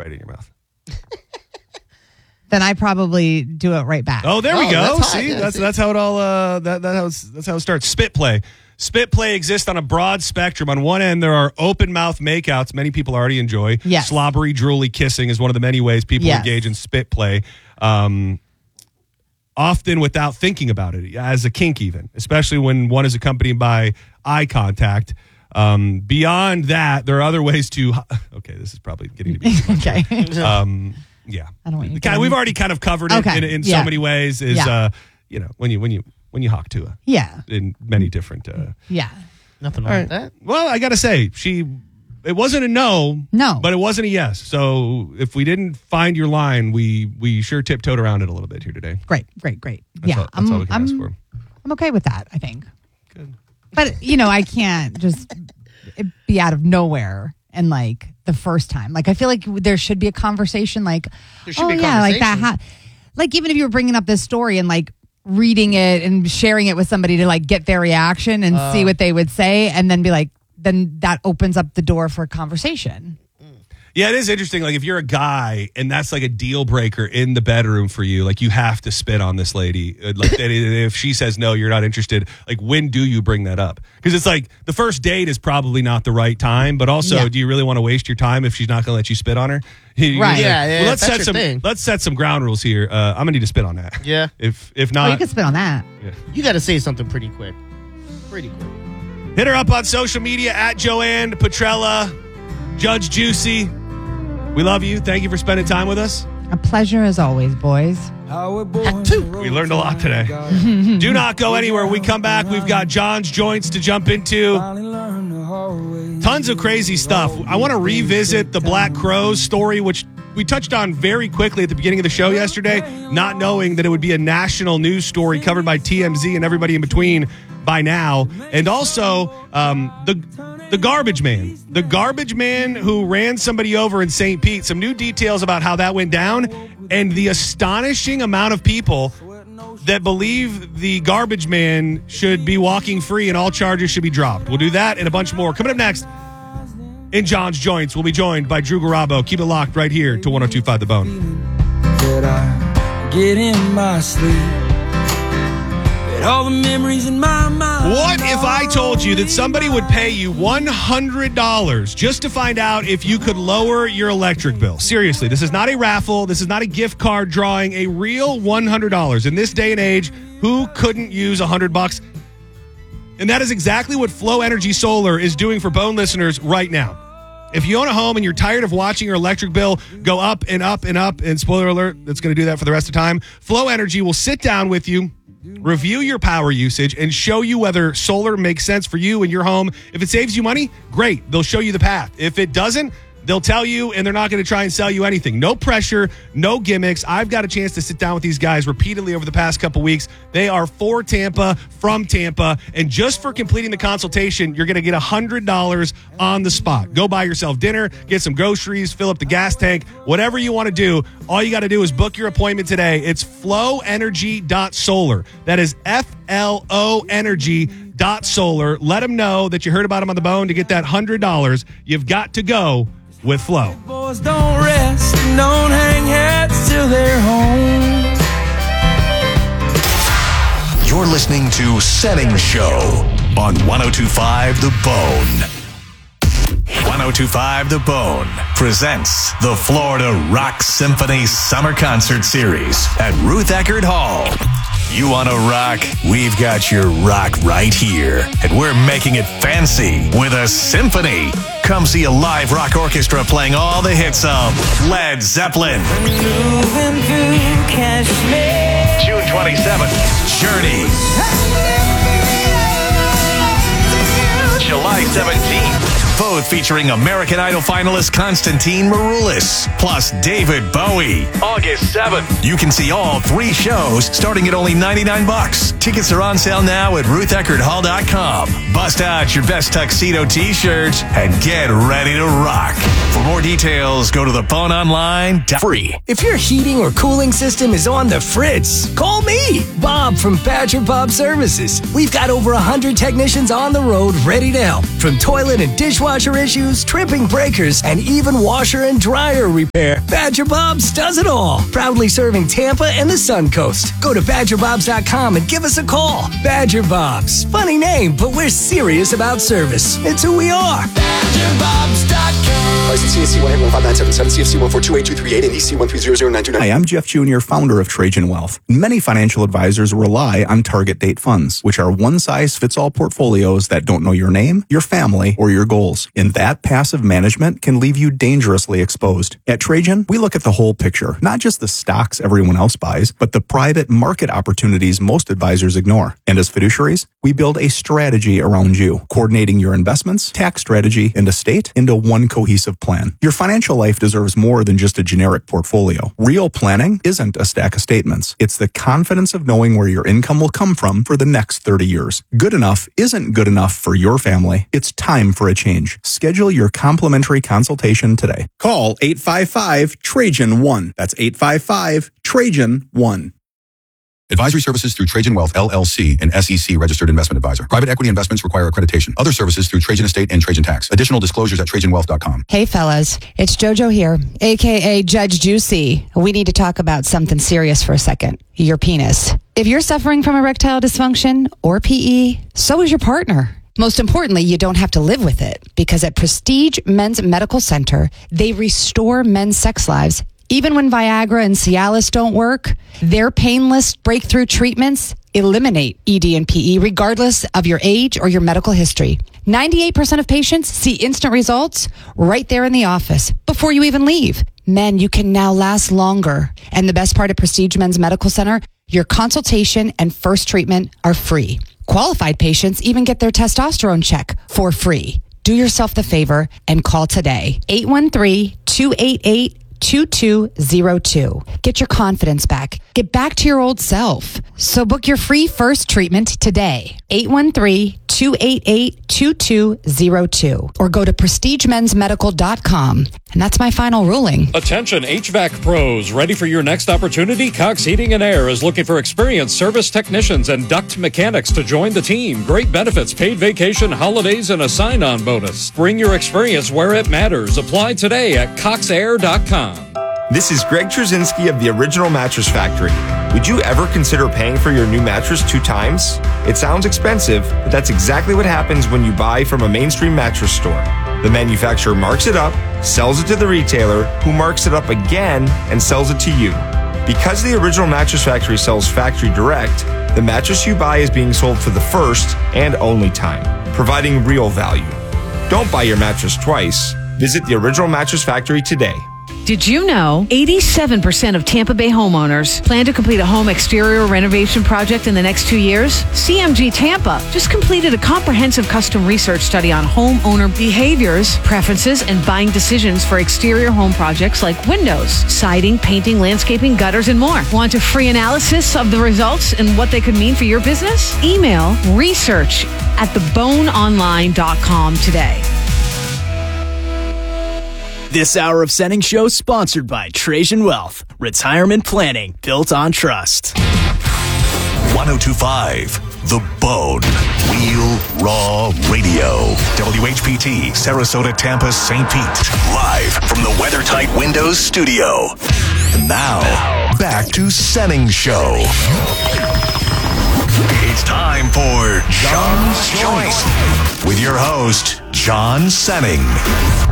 right in your mouth. Then I probably do it right back. Oh, there we go. That's See, hot. that's how it all that's how it starts. Spit play. Spit play exists on a broad spectrum. On one end, there are open mouth makeouts many people already enjoy. Yes. Slobbery, drooly kissing is one of the many ways people engage in spit play. Often without thinking about it, as a kink even, especially when one is accompanied by eye contact. Beyond that, there are other ways to... Okay, this is probably getting to be too much. Okay. Yeah. I don't want you to We've already kind of covered it in so many ways. Is when you hawk to her. Yeah. In many different... Yeah. Nothing wrong with that. Well, I got to say, it wasn't a no. No. But it wasn't a yes. So if we didn't find your line, we sure tiptoed around it a little bit here today. Great. That's all we can ask for. I'm okay with that, I think. Good. But, I can't just be out of nowhere and like the first time. Like, I feel like there should be a conversation like, There should be a like conversation. that. Like, even if you were bringing up this story and like reading it and sharing it with somebody to like get their reaction and see what they would say and then be like, then that opens up the door for a conversation. Yeah, it is interesting. Like, if you're a guy and that's like a deal breaker in the bedroom for you, like you have to spit on this lady. Like, if she says no, you're not interested. Like, when do you bring that up? Because it's like the first date is probably not the right time, but also, do you really want to waste your time if she's not going to let you spit on her? Right. Yeah, let's that's your thing. Let's set some ground rules here. I'm gonna need to spit on that. Yeah. If Oh, not, you can spit on that. You got to say something pretty quick. hit her up on social media at Joanne Petrella, Judge Juicy. We love you. Thank you for spending time with us. A pleasure as always, boys. We learned a lot today. Do not go anywhere. We come back. We've got John's Joints to jump into. Tons of crazy stuff. I want to revisit the Black Crowes story, which we touched on very quickly at the beginning of the show yesterday, not knowing that it would be a national news story covered by TMZ and everybody in between by now. And also the garbage man. The garbage man who ran somebody over in St. Pete. Some new details about how that went down and the astonishing amount of people that believe the garbage man should be walking free and all charges should be dropped. We'll do that and a bunch more. Coming up next in John's Joints, we'll be joined by Drew Garabo. Keep it locked right here to 102.5 The Bone. That I get in my sleep. All the memories in my mind. What if I told you that somebody would pay you $100 just to find out if you could lower your electric bill? Seriously, this is not a raffle. This is not a gift card drawing. A real $100. In this day and age, who couldn't use $100? And that is exactly what Flow Energy Solar is doing for Bone listeners right now. If you own a home and you're tired of watching your electric bill go up and up and up, and spoiler alert, that's going to do that for the rest of the time, Flow Energy will sit down with you, review your power usage, and show you whether solar makes sense for you and your home. If it saves you money, great. They'll show you the path. If it doesn't, they'll tell you, and they're not going to try and sell you anything. No pressure, no gimmicks. I've got a chance to sit down with these guys repeatedly over the past couple weeks. They are for Tampa, from Tampa, and just for completing the consultation, you're going to get $100 on the spot. Go buy yourself dinner, get some groceries, fill up the gas tank, whatever you want to do. All you got to do is book your appointment today. It's flowenergy.solar. That is FLO energy.solar. Let them know that you heard about them on The Bone to get that $100. You've got to go with Flow. Boys don't rest and don't hang hats till they're home. You're listening to Setting Show on 102.5 The Bone. 102.5 The Bone presents the Florida Rock Symphony Summer Concert Series at Ruth Eckerd Hall. You want to rock? We've got your rock right here. And we're making it fancy with a symphony. Come see a live rock orchestra playing all the hits of Led Zeppelin. Moving through Kashmir. June 27th, Journey. July 17th. Both featuring American Idol finalist Constantine Maroulis, plus David Bowie. August 7th. You can see all 3 shows starting at only $99. Tickets are on sale now at RuthEckerdHall.com. Bust out your best tuxedo t-shirts and get ready to rock. For more details, go to the phone online. Free. If your heating or cooling system is on the fritz, call me, Bob from Badger Bob Services. We've got over 100 technicians on the road ready to help. From toilet and dishwasher dishwasher issues, tripping breakers, and even washer and dryer repair. Badger Bob's does it all. Proudly serving Tampa and the Suncoast. Go to BadgerBobs.com and give us a call. Badger Bob's. Funny name, but we're serious about service. It's who we are. BadgerBobs.com. License CSC 11597, CFC 1428238, and EC 1300929. Hi, I'm Jeff Jr., founder of Trajan Wealth. Many financial advisors rely on target date funds, which are one-size-fits-all portfolios that don't know your name, your family, or your goals. And that passive management can leave you dangerously exposed. At Trajan, we look at the whole picture, not just the stocks everyone else buys, but the private market opportunities most advisors ignore. And as fiduciaries, we build a strategy around you, coordinating your investments, tax strategy, and estate into one cohesive plan. Your financial life deserves more than just a generic portfolio. Real planning isn't a stack of statements. It's the confidence of knowing where your income will come from for the next 30 years. Good enough isn't good enough for your family. It's time for a change. Schedule your complimentary consultation today. Call 855-TRAJAN-1. That's 855-TRAJAN-1. Advisory services through Trajan Wealth, LLC, an SEC registered investment advisor. Private equity investments require accreditation. Other services through Trajan Estate and Trajan Tax. Additional disclosures at TrajanWealth.com. Hey fellas, it's JoJo here, aka Judge Juicy. We need to talk about something serious for a second. Your penis. If you're suffering from erectile dysfunction or PE, so is your partner. Most importantly, you don't have to live with it, because at Prestige Men's Medical Center, they restore men's sex lives. Even when Viagra and Cialis don't work, their painless breakthrough treatments eliminate ED and PE regardless of your age or your medical history. 98% of patients see instant results right there in the office before you even leave. Men, you can now last longer. And the best part of Prestige Men's Medical Center, your consultation and first treatment are free. Qualified patients even get their testosterone check for free. Do yourself the favor and call today. 813-288-2202. Get your confidence back. Get back to your old self. So book your free first treatment today. 813-288-2202. Or go to prestigemensmedical.com. And that's my final ruling. Attention HVAC pros. Ready for your next opportunity? Cox Heating and Air is looking for experienced service technicians and duct mechanics to join the team. Great benefits, paid vacation, holidays, and a sign-on bonus. Bring your experience where it matters. Apply today at coxair.com. This is Greg Trzynski of the Original Mattress Factory. Would you ever consider paying for your new mattress 2 times? It sounds expensive, but that's exactly what happens when you buy from a mainstream mattress store. The manufacturer marks it up, sells it to the retailer, who marks it up again and sells it to you. Because the Original Mattress Factory sells factory direct, the mattress you buy is being sold for the first and only time, providing real value. Don't buy your mattress twice. Visit the Original Mattress Factory today. Did you know 87% of Tampa Bay homeowners plan to complete a home exterior renovation project in the next 2 years? CMG Tampa just completed a comprehensive custom research study on homeowner behaviors, preferences, and buying decisions for exterior home projects like windows, siding, painting, landscaping, gutters, and more. Want a free analysis of the results and what they could mean for your business? Email research@theboneonline.com today. This hour of Sending Show sponsored by Trajan Wealth. Retirement planning built on trust. 1025 The Bone. Real Raw Radio. WHPT, Sarasota, Tampa, St. Pete. Live from the WeatherTight Windows studio. And now, back to Sending Show. It's time for John's Choice with your host, John Senning.